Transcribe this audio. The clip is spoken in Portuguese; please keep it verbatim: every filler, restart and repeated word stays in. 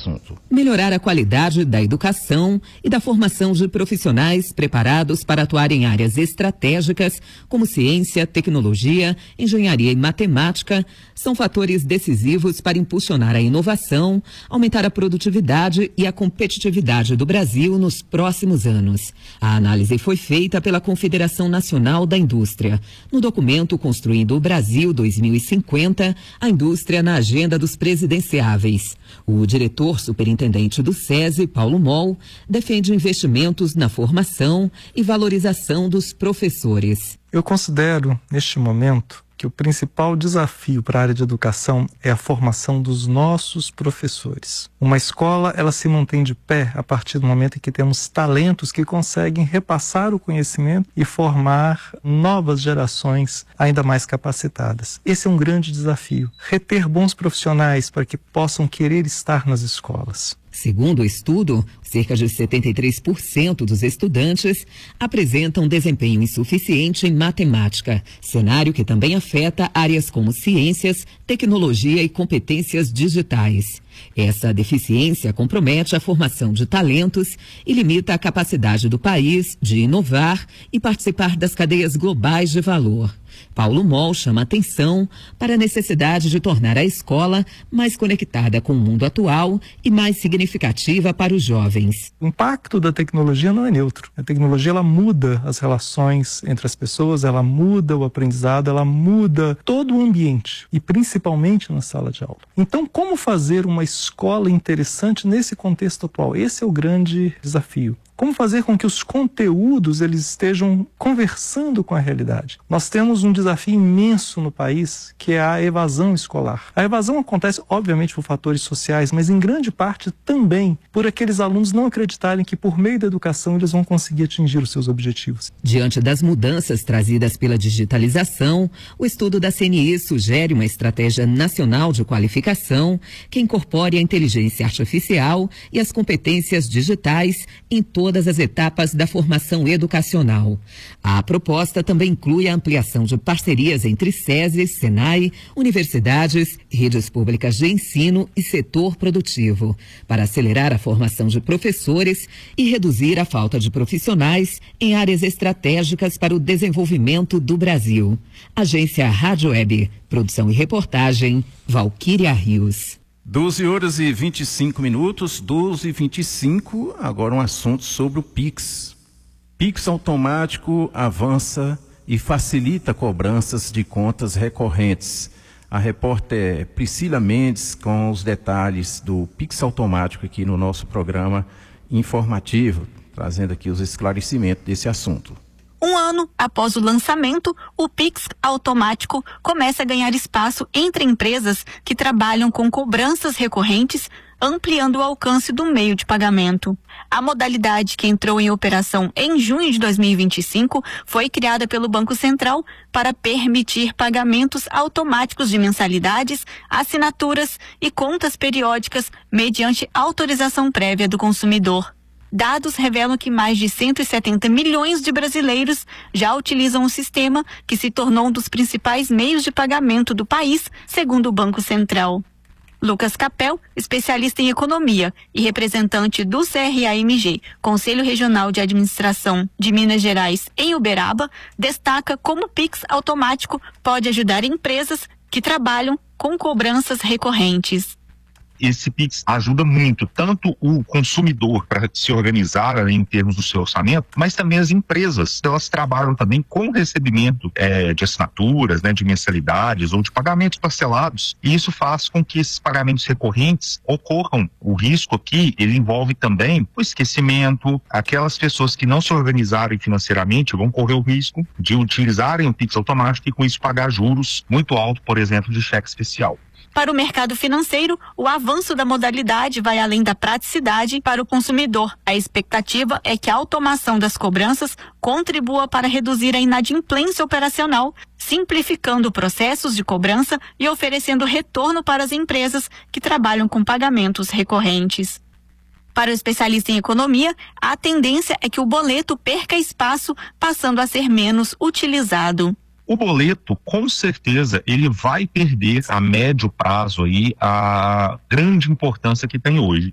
assunto. Melhorar a qualidade da educação e da formação de profissionais preparados para atuar em áreas estratégicas como ciência, tecnologia, engenharia e matemática são fatores decisivos para impulsionar a inovação, aumentar a produtividade e a competitividade do Brasil nos próximos anos. A análise foi feita pela Confederação Nacional da Indústria. No documento Construindo o Brasil dois mil e cinquenta, a indústria na agenda dos presidenciáveis. O diretor superintendente do SESI, Paulo Moll, defende investimentos na formação e valorização dos professores. Eu considero, neste momento, que o principal desafio para a área de educação é a formação dos nossos professores. Uma escola, ela se mantém de pé a partir do momento em que temos talentos que conseguem repassar o conhecimento e formar novas gerações ainda mais capacitadas. Esse é um grande desafio. Reter bons profissionais para que possam querer estar nas escolas. Segundo o estudo, cerca de setenta e três por cento dos estudantes apresentam desempenho insuficiente em matemática, cenário que também afeta áreas como ciências, tecnologia e competências digitais. Essa deficiência compromete a formação de talentos e limita a capacidade do país de inovar e participar das cadeias globais de valor. Paulo Moll chama atenção para a necessidade de tornar a escola mais conectada com o mundo atual e mais significativa para os jovens. O impacto da tecnologia não é neutro. A tecnologia, ela muda as relações entre as pessoas, ela muda o aprendizado, ela muda todo o ambiente e principalmente na sala de aula. Então, como fazer uma escola interessante nesse contexto atual? Esse é o grande desafio. Como fazer com que os conteúdos eles estejam conversando com a realidade? Nós temos um desafio imenso no país, que é a evasão escolar. A evasão acontece, obviamente, por fatores sociais, mas em grande parte também por aqueles alunos não acreditarem que por meio da educação eles vão conseguir atingir os seus objetivos. Diante das mudanças trazidas pela digitalização, o estudo da C N I sugere uma estratégia nacional de qualificação que incorpore a inteligência artificial e as competências digitais em todo todas as etapas da formação educacional. A proposta também inclui a ampliação de parcerias entre SESI, SENAI, universidades, redes públicas de ensino e setor produtivo, para acelerar a formação de professores e reduzir a falta de profissionais em áreas estratégicas para o desenvolvimento do Brasil. Agência Rádio Web, produção e reportagem, Valquíria Rios. doze horas e vinte e cinco minutos, doze e vinte e cinco, agora um assunto sobre o Pix. Pix automático avança e facilita cobranças de contas recorrentes. A repórter Priscila Mendes com os detalhes do Pix automático aqui no nosso programa informativo, trazendo aqui os esclarecimentos desse assunto. Um ano após o lançamento, o Pix automático começa a ganhar espaço entre empresas que trabalham com cobranças recorrentes, ampliando o alcance do meio de pagamento. A modalidade, que entrou em operação em junho de dois mil e vinte e cinco, foi criada pelo Banco Central para permitir pagamentos automáticos de mensalidades, assinaturas e contas periódicas mediante autorização prévia do consumidor. Dados revelam que mais de cento e setenta milhões de brasileiros já utilizam o sistema, que se tornou um dos principais meios de pagamento do país, segundo o Banco Central. Lucas Capel, especialista em economia e representante do C R A M G, Conselho Regional de Administração de Minas Gerais, em Uberaba, destaca como o Pix automático pode ajudar empresas que trabalham com cobranças recorrentes. Esse Pix ajuda muito, tanto o consumidor para se organizar em termos do seu orçamento, mas também as empresas. Elas trabalham também com recebimento é, de assinaturas, né, de mensalidades ou de pagamentos parcelados. E isso faz com que esses pagamentos recorrentes ocorram. O risco aqui, ele envolve também o esquecimento. Aquelas pessoas que não se organizarem financeiramente vão correr o risco de utilizarem o Pix automático e com isso pagar juros muito altos, por exemplo, de cheque especial. Para o mercado financeiro, o avanço da modalidade vai além da praticidade para o consumidor. A expectativa é que a automação das cobranças contribua para reduzir a inadimplência operacional, simplificando processos de cobrança e oferecendo retorno para as empresas que trabalham com pagamentos recorrentes. Para o especialista em economia, a tendência é que o boleto perca espaço, passando a ser menos utilizado. O boleto, com certeza, ele vai perder a médio prazo aí a grande importância que tem hoje.